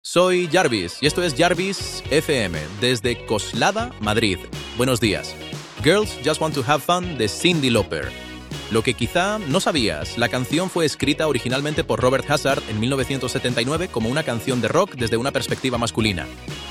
Soy Jarvis y esto es Jarvis FM desde Coslada, Madrid. Buenos días. Girls Just Want to Have Fun de Cyndi Lauper. Lo que quizá no sabías, la canción fue escrita originalmente por Robert Hazard en 1979 como una canción de rock desde una perspectiva masculina.